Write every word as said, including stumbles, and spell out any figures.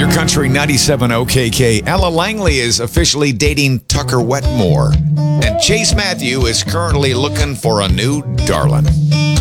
your country ninety-seven O K K. Ella Langley is officially dating Tucker Wetmore. And Chase Matthew is currently looking for a new darling.